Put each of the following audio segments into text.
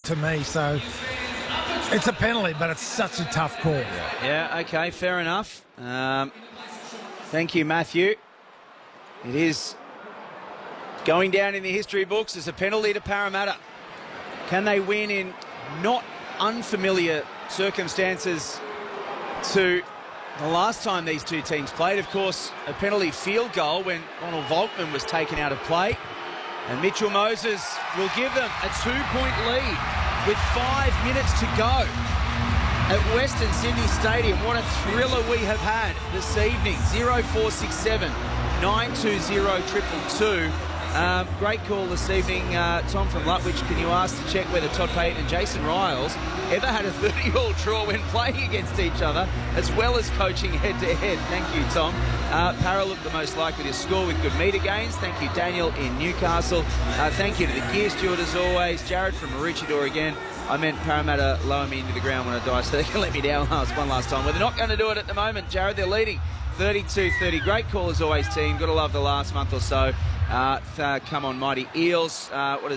to me. So it's a penalty, but it's such a tough call. Yeah, okay, fair enough. Thank you, Matthew. It is going down in the history books as a penalty to Parramatta. Can they win in not unfamiliar circumstances to the last time these two teams played? Of course, a penalty field goal when Ronald Volkman was taken out of play. And Mitchell Moses will give them a 2-point lead with 5 minutes to go at Western Sydney Stadium. What a thriller we have had this evening. 0467 920 222. Great call this evening. Tom from Lutwich, can you ask to check whether Todd Payton and Jason Riles ever had a 30-all draw when playing against each other, as well as coaching head-to-head? Thank you, Tom. Para looked the most likely to score with good metre gains. Thank you, Daniel in Newcastle. Thank you to the gear steward, as always. Jared from Maroochydore again. I meant Parramatta lower me into the ground when I die so they can let me down one last time. Well, they're not going to do it at the moment, Jared. They're leading 32-30. Great call as always, team. Got to love the last month or so. Come on, Mighty Eels.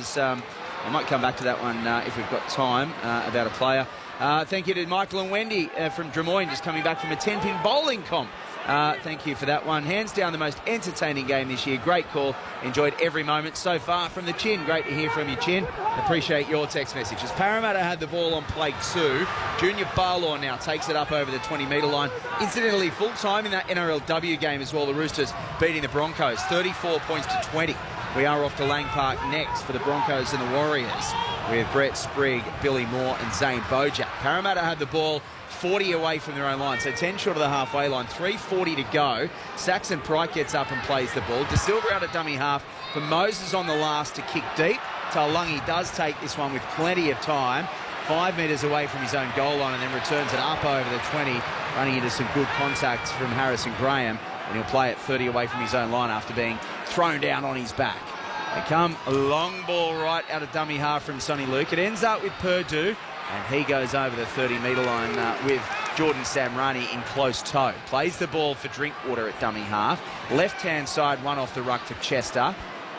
I might come back to that one if we've got time, about a player. Thank you to Michael and Wendy from Drummoyne, just coming back from a 10-pin bowling comp. Thank you for that one. Hands down the most entertaining game this year. Great call. Enjoyed every moment so far from the Chin. Great to hear from you, Chin. Appreciate your text messages. Parramatta had the ball on play 2. Junior Barlaw now takes it up over the 20-metre line. Incidentally, full time in that NRLW game as well. The Roosters beating the Broncos 34 points to 20. We are off to Lang Park next for the Broncos and the Warriors with Brett Sprigg, Billy Moore and Zane Bojack. Parramatta had the ball 40 away from their own line, so 10 short of the halfway line, 3:40 to go. Saxon Pryke gets up and plays the ball. De Silva out at dummy half for Moses on the last to kick deep. Taulagi does take this one with plenty of time, 5 metres away from his own goal line, and then returns it up over the 20, running into some good contact from Harrison Graham, and he'll play it 30 away from his own line after being thrown down on his back. They come a long ball right out of dummy half from Sonny Luke. It ends up with Purdue, and he goes over the 30-metre line with Jordan Samrani in close tow. Plays the ball for Drinkwater at dummy half. Left-hand side, one off the ruck for Chester.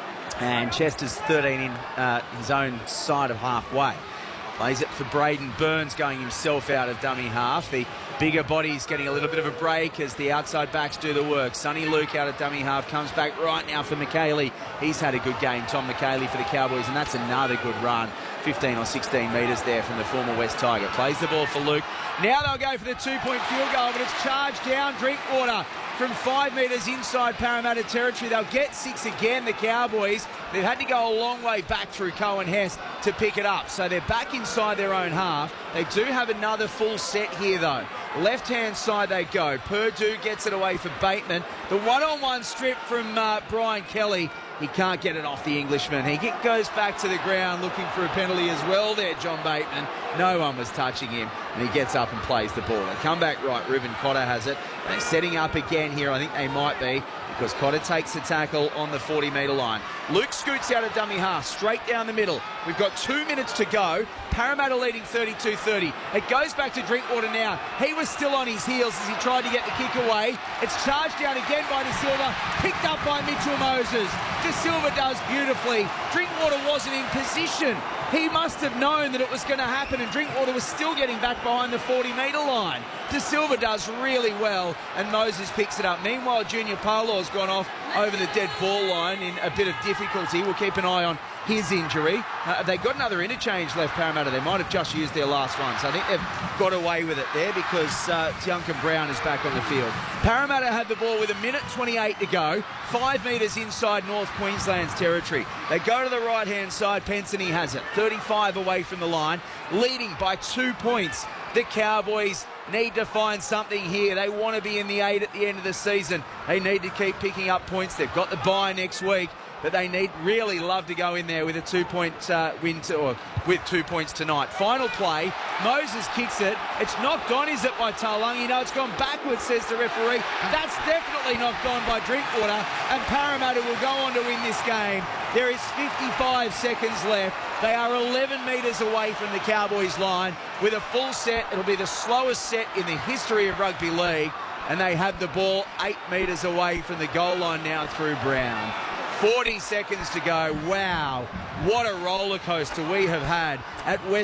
And Chester's 13 in his own side of halfway. Plays it for Braden Burns, going himself out of dummy half. The bigger body's getting a little bit of a break as the outside backs do the work. Sonny Luke out of dummy half, comes back right now for McKaylee. He's had a good game, Tom McKaylee, for the Cowboys, and that's another good run. 15 or 16 metres there from the former West Tiger. Plays the ball for Luke. Now they'll go for the 2-point field goal, but it's charged down Drinkwater from 5 metres inside Parramatta territory. They'll get 6 again, the Cowboys. They've had to go a long way back through Cohen Hess to pick it up. So they're back inside their own half. They do have another full set here, though. Left-hand side they go. Purdue gets it away for Bateman. The one-on-one strip from Brian Kelly. He can't get it off the Englishman. He goes back to the ground looking for a penalty as well there, John Bateman. No one was touching him, and he gets up and plays the ball. They come back right. Ruben Cotter has it. They're setting up again here. I think they might be, because Cotter takes the tackle on the 40-metre line. Luke scoots out of dummy half, straight down the middle. We've got 2 minutes to go. Parramatta leading 32-30. It goes back to Drinkwater now. He was still on his heels as he tried to get the kick away. It's charged down again by De Silva, picked up by Mitchell Moses. De Silva does beautifully. Drinkwater wasn't in position. He must have known that it was going to happen, and Drinkwater was still getting back behind the 40-metre line. De Silva does really well, and Moses picks it up. Meanwhile, Junior Parlow's gone off over the dead ball line in a bit of difficulty. We'll keep an eye on his injury. They've got another interchange left, Parramatta. They might have just used their last one, so I think they've got away with it there because Duncan Brown is back on the field. Parramatta had the ball with 1:28 to go, 5 metres inside North Queensland's territory. They go to the right-hand side. Pensany has it, 35 away from the line, leading by 2 points. The Cowboys need to find something here. They want to be in the 8 at the end of the season. They need to keep picking up points. They've got the bye next week, but they really love to go in there with a 2-point win or with 2 points tonight. Final play, Moses kicks it. It's knocked on, is it, by Taulagi? No, it's gone backwards, says the referee. That's definitely knocked on by Drinkwater, and Parramatta will go on to win this game. There is 55 seconds left. They are 11 metres away from the Cowboys line. With a full set, it'll be the slowest set in the history of rugby league, and they have the ball 8 metres away from the goal line now through Brown. 40 seconds to go. Wow, what a roller coaster we have had at West.